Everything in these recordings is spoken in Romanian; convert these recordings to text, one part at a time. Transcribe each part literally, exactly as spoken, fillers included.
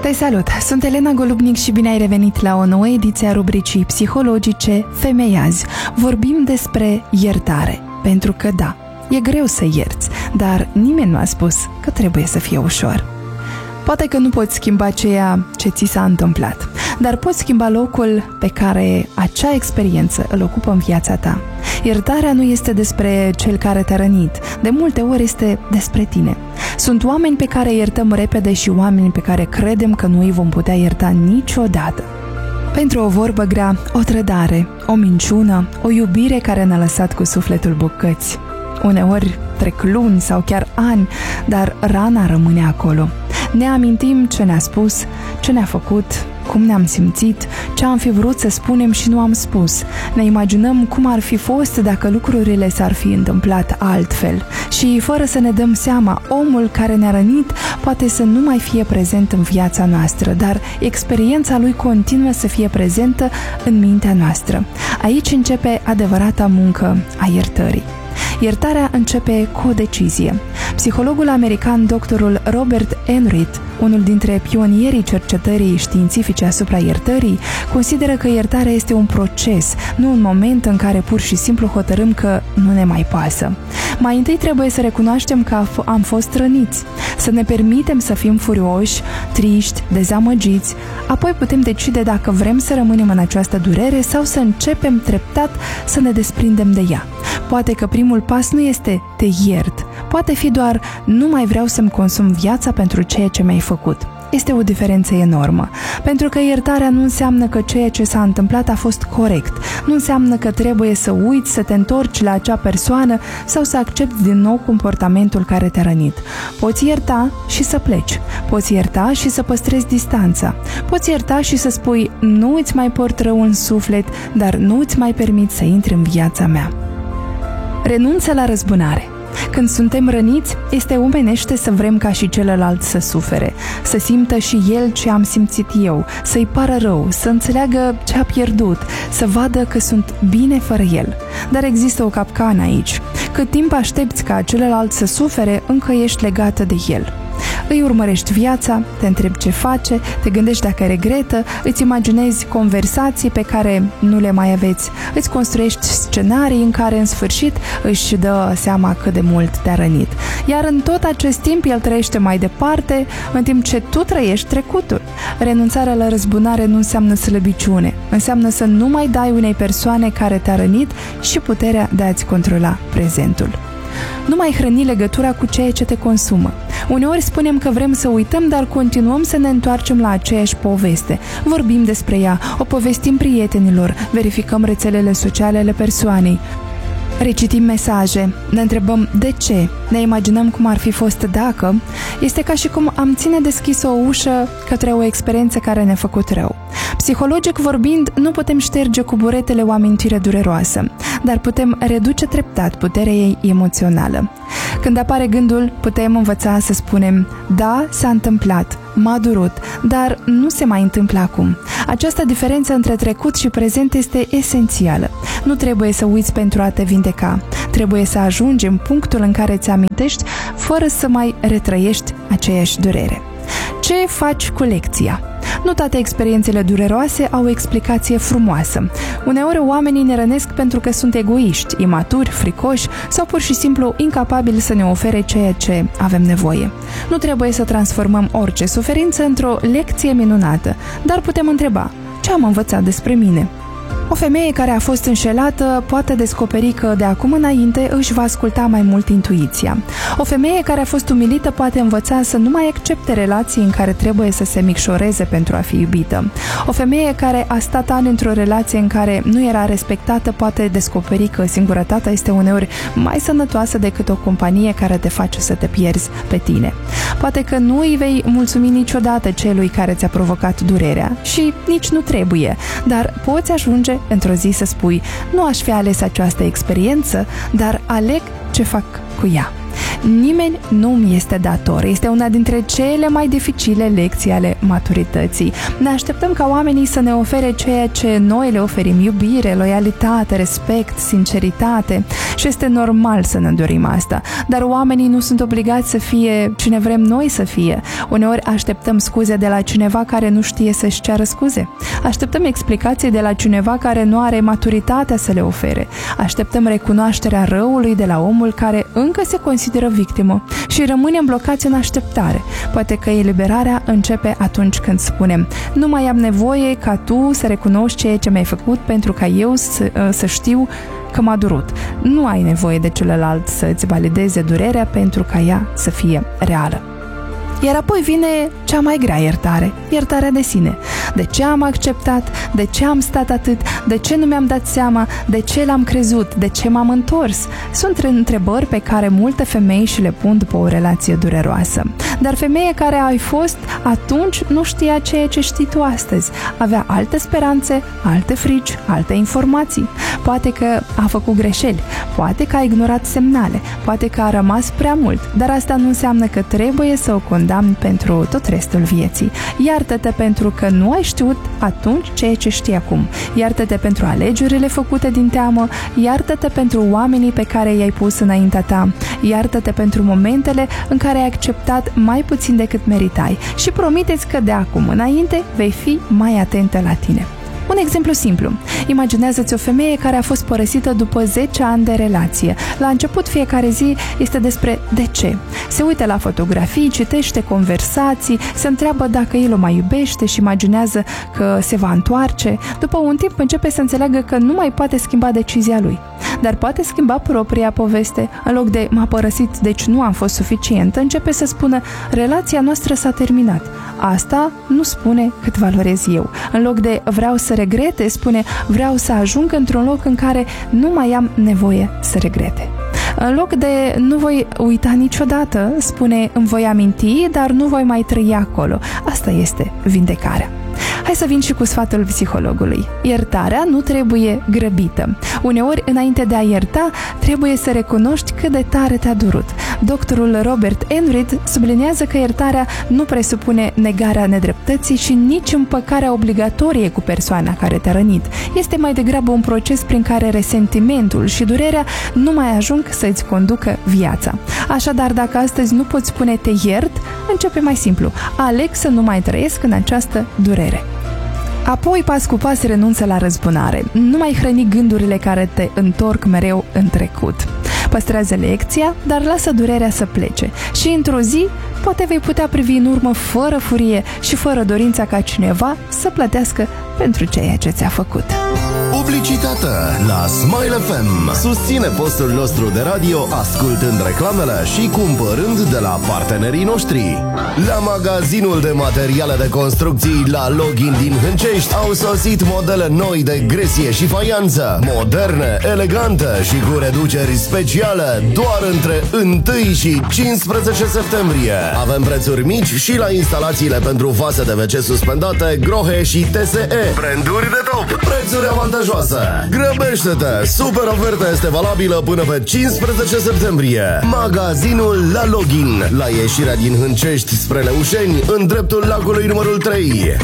Te salut! Sunt Elena Golubnic și bine ai revenit la o nouă ediție a rubricii psihologice Femei Azi. Vorbim despre iertare, pentru că da, e greu să ierți, dar nimeni nu a spus că trebuie să fie ușor. Poate că nu poți schimba ceea ce ți s-a întâmplat, dar poți schimba locul pe care acea experiență îl ocupă în viața ta. Iertarea nu este despre cel care te-a rănit, de multe ori este despre tine. Sunt oameni pe care iertăm repede și oameni pe care credem că nu îi vom putea ierta niciodată. Pentru o vorbă grea, o trădare, o minciună, o iubire care ne-a lăsat cu sufletul bucăți. Uneori trec luni sau chiar ani, dar rana rămâne acolo. Ne amintim ce ne-a spus, ce ne-a făcut, cum ne-am simțit, ce am fi vrut să spunem și nu am spus. Ne imaginăm cum ar fi fost dacă lucrurile s-ar fi întâmplat altfel. Și fără să ne dăm seama, omul care ne-a rănit poate să nu mai fie prezent în viața noastră, dar experiența lui continuă să fie prezentă în mintea noastră. Aici începe adevărata muncă a iertării. Iertarea începe cu o decizie. Psihologul american doctorul Robert Enright, unul dintre pionierii cercetării științifice asupra iertării, consideră că iertarea este un proces, nu un moment în care pur și simplu hotărâm că nu ne mai pasă. Mai întâi trebuie să recunoaștem că am fost răniți, să ne permitem să fim furioși, triști, dezamăgiți, apoi putem decide dacă vrem să rămânem în această durere sau să începem treptat să ne desprindem de ea. Poate că primul pas nu este te iert, poate fi doar nu mai vreau să-mi consum viața pentru ceea ce mi-ai făcut. Este o diferență enormă, pentru că iertarea nu înseamnă că ceea ce s-a întâmplat a fost corect, nu înseamnă că trebuie să uiți, să te întorci la acea persoană sau să accepti din nou comportamentul care te-a rănit. Poți ierta și să pleci, poți ierta și să păstrezi distanța, poți ierta și să spui nu îți mai port rău în suflet, dar nu îți mai permit să intri în viața mea. Renunță la răzbunare. Când suntem răniți, este omenește să vrem ca și celălalt să sufere, să simtă și el ce am simțit eu, să-i pară rău, să înțeleagă ce a pierdut, să vadă că sunt bine fără el. Dar există o capcană aici. Cât timp aștepți ca celălalt să sufere, încă ești legată de el. Îi urmărești viața, te întrebi ce face, te gândești dacă regretă, îți imaginezi conversații pe care nu le mai aveți, îți construiești scenarii în care în sfârșit își dă seama cât de mult te-a rănit. Iar în tot acest timp el trăiește mai departe, în timp ce tu trăiești trecutul. Renunțarea la răzbunare nu înseamnă slăbiciune, înseamnă să nu mai dai unei persoane care te-a rănit și puterea de a-ți controla prezentul. Nu mai hrăni legătura cu ceea ce te consumă. Uneori spunem că vrem să uităm, dar continuăm să ne întoarcem la aceeași poveste. Vorbim despre ea, o povestim prietenilor, verificăm rețelele sociale ale persoanei, recitim mesaje, ne întrebăm de ce, ne imaginăm cum ar fi fost dacă. Este ca și cum am ține deschisă o ușă către o experiență care ne-a făcut rău. Psihologic vorbind, nu putem șterge cu buretele o amintire dureroasă, dar putem reduce treptat puterea ei emoțională. Când apare gândul, putem învăța să spunem, da, s-a întâmplat, m-a durut, dar nu se mai întâmplă acum. Această diferență între trecut și prezent este esențială. Nu trebuie să uiți pentru a te vindeca. Trebuie să ajungi în punctul în care îți amintești fără să mai retrăiești aceeași durere. Ce faci cu lecția? Nu toate experiențele dureroase au o explicație frumoasă. Uneori oamenii ne rănesc pentru că sunt egoiști, imaturi, fricoși sau pur și simplu incapabili să ne ofere ceea ce avem nevoie. Nu trebuie să transformăm orice suferință într-o lecție minunată, dar putem întreba, ce am învățat despre mine? O femeie care a fost înșelată poate descoperi că de acum înainte își va asculta mai mult intuiția. O femeie care a fost umilită poate învăța să nu mai accepte relații în care trebuie să se micșoreze pentru a fi iubită. O femeie care a stat ani într-o relație în care nu era respectată poate descoperi că singurătatea este uneori mai sănătoasă decât o companie care te face să te pierzi pe tine. Poate că nu îi vei mulțumi niciodată celui care ți-a provocat durerea și nici nu trebuie, dar poți ajunge într-o zi să spui, nu aș fi ales această experiență, dar aleg ce fac cu ea. Nimeni nu mi este dator. Este una dintre cele mai dificile lecții ale maturității. Ne așteptăm ca oamenii să ne ofere ceea ce noi le oferim: iubire, loialitate, respect, sinceritate, și este normal să ne dorim asta. Dar oamenii nu sunt obligați să fie cine vrem noi să fie. Uneori așteptăm scuze de la cineva care nu știe să-și ceară scuze. Așteptăm explicații de la cineva care nu are maturitatea să le ofere. Așteptăm recunoașterea răului de la omul care încă se consideră victimă și rămânem blocați în așteptare. Poate că eliberarea începe atunci când spunem: nu mai am nevoie ca tu să recunoști ceea ce mi-ai făcut pentru ca eu să, să știu că m-a durut. Nu ai nevoie de celălalt să-ți valideze durerea pentru ca ea să fie reală. Iar apoi vine cea mai grea iertare, iertarea de sine. De ce am acceptat? De ce am stat atât? De ce nu mi-am dat seama? De ce l-am crezut? De ce m-am întors? Sunt întrebări pe care multe femei și le pun după o relație dureroasă. Dar femeia care ai fost atunci nu știa ceea ce știi tu astăzi. Avea alte speranțe, alte frici, alte informații. Poate că a făcut greșeli, poate că a ignorat semnale, poate că a rămas prea mult, dar asta nu înseamnă că trebuie să o condamni pentru tot restul vieții. Iartă-te pentru că nu ai știut atunci ceea ce știi acum. Iartă-te pentru alegerile făcute din teamă. Iartă-te pentru oamenii pe care i-ai pus înaintea ta. Iartă-te pentru momentele în care ai acceptat mai puțin decât meritai. Și promite-ți că de acum înainte vei fi mai atentă la tine. Un exemplu simplu. Imaginează-ți o femeie care a fost părăsită după zece ani de relație. La început, fiecare zi este despre de ce. Se uită la fotografii, citește conversații, se întreabă dacă el o mai iubește și imaginează că se va întoarce. După un timp începe să înțeleagă că nu mai poate schimba decizia lui. Dar poate schimba propria poveste. În loc de m-a părăsit, deci nu am fost suficientă, începe să spună: relația noastră s-a terminat. Asta nu spune cât valorez eu. În loc de vreau să regrete, spune: vreau să ajung într-un loc în care nu mai am nevoie să regrete. În loc de nu voi uita niciodată, spune: îmi voi aminti, dar nu voi mai trăi acolo. Asta este vindecarea. Hai să vin și cu sfatul psihologului. Iertarea nu trebuie grăbită. Uneori, înainte de a ierta, trebuie să recunoști cât de tare te-a durut. Doctorul Robert Enright subliniază că iertarea nu presupune negarea nedreptății și nici împăcarea obligatorie cu persoana care te-a rănit. Este mai degrabă un proces prin care resentimentul și durerea nu mai ajung să-ți conducă viața. Așadar, dacă astăzi nu poți spune te iert, începe mai simplu. Aleg să nu mai trăiesc în această durere. Apoi, pas cu pas, renunță la răzbunare. Nu mai hrăni gândurile care te întorc mereu în trecut. Păstrează lecția, dar lasă durerea să plece. Și într-o zi, poate vei putea privi în urmă fără furie și fără dorința ca cineva să plătească pentru ceea ce ți-a făcut. Publicitate la Smile F M. Susține postul nostru de radio ascultând reclamele și cumpărând de la partenerii noștri. La magazinul de materiale de construcții la Login din Hâncești au sosit modele noi de gresie și faianță, moderne, elegante și cu reduceri speciale doar între unu și cincisprezece septembrie. Avem prețuri mici și la instalațiile pentru vase de W C suspendate, grohe și T S E. Branduri de top, prețuri avantajoase. Grăbește-te! Super oferta este valabilă până pe cincisprezece septembrie. Magazinul La Login, la ieșirea din Hâncești spre Leușeni, în dreptul lacului numărul trei.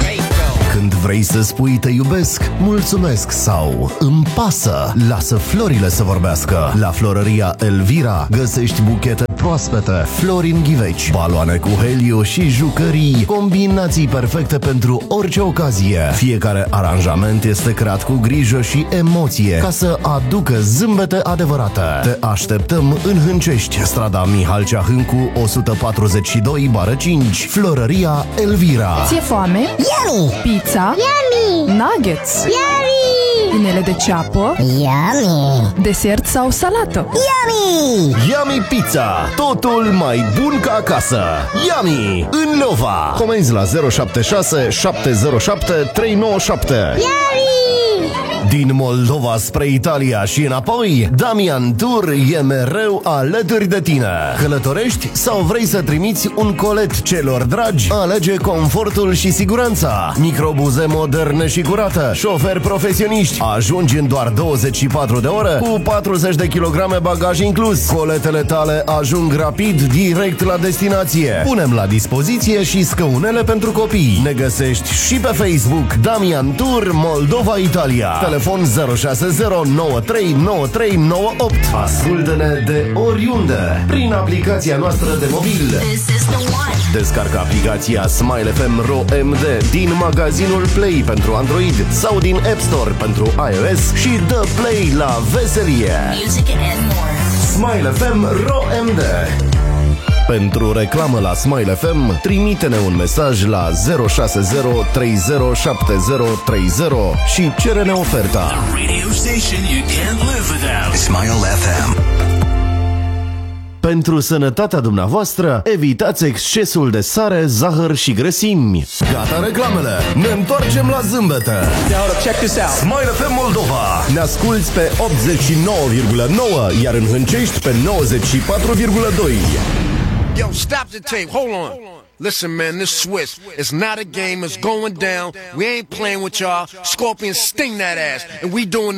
Când vrei să spui te iubesc, mulțumesc sau îmi pasă, lasă florile să vorbească. La Florăria Elvira găsești buchete proaspete, flori în ghiveci, baloane cu heliu și jucării, combinații perfecte pentru orice ocazie. Fiecare aranjament este creat cu grijă și emoție ca să aducă zâmbete adevărate. Te așteptăm în Hâncești, strada Mihal Ceahâncu o sută patruzeci și doi cinci, Florăria Elvira. Ție foame? Yummy! Pizza? Yummy! Nuggets? Yummy! Inele de ceapă? Yummy! Desert sau salată? Yummy! Yummy Pizza, totul mai bun ca acasă. Yummy, în Lova. Comenzi la zero șapte șase șapte zero șapte trei nouă șapte. Yummy! Din Moldova spre Italia și înapoi, Damian Tour e mereu alături de tine. Călătorești sau vrei să trimiți un colet celor dragi? Alege confortul și siguranța. Microbuze moderne și curate, șoferi profesioniști. Ajungi în doar douăzeci și patru de ore cu patruzeci de kilograme bagaj inclus. Coletele tale ajung rapid direct la destinație. Punem la dispoziție și scăunele pentru copii. Ne găsești și pe Facebook Damian Tour Moldova Italia. Telefon zero șase zero nouă trei nouă trei nouă opt. Ascultă-ne de oriunde prin aplicația noastră de mobil. Descarcă aplicația Smile F M RO M D din magazinul Play pentru Android sau din App Store pentru iOS și dă play la veselie. Smile F M RO M D. Pentru reclamă la Smile F M, trimite-ne un mesaj la zero șase zero trei zero șapte zero trei zero și cere-ne oferta. Smile F M. Pentru sănătatea dumneavoastră, evitați excesul de sare, zahăr și grăsimi. Gata reclamele! Ne întoarcem la zâmbete! Smile F M Moldova! Ne asculți pe optzeci și nouă virgulă nouă, iar în Hâncești pe nouăzeci și patru virgulă doi. Yo, stop the tape. Hold on. Listen, man, this Swiss. It's not a game. It's going down. We ain't playing with y'all. Scorpion, sting that ass. And we doing